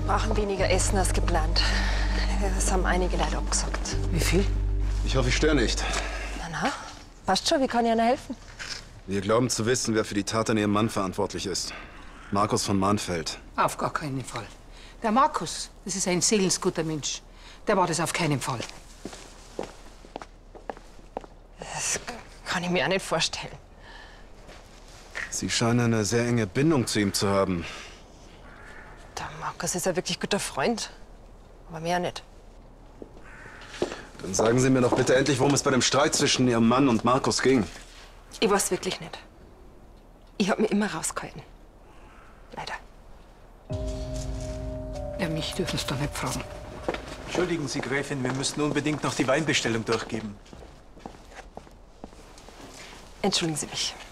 brauchen weniger Essen als geplant. Es haben einige Leute abgesagt. Wie viel? Ich hoffe, ich störe nicht. Na, passt schon, wie kann ich Ihnen helfen? Wir glauben zu wissen, wer für die Tat an Ihrem Mann verantwortlich ist. Markus von Mahnfeld. Auf gar keinen Fall. Der Markus, das ist ein seelensguter Mensch. Der war das auf keinen Fall. Das kann ich mir auch nicht vorstellen. Sie scheinen eine sehr enge Bindung zu ihm zu haben. Der Markus ist ein wirklich guter Freund. Aber mehr nicht. Dann sagen Sie mir doch bitte endlich, worum es bei dem Streit zwischen Ihrem Mann und Markus ging. Ich weiß wirklich nicht. Ich habe mich immer rausgehalten. Leider. Ja, mich dürfen Sie doch nicht fragen. Entschuldigen Sie, Gräfin, wir müssen unbedingt noch die Weinbestellung durchgeben. Entschuldigen Sie mich.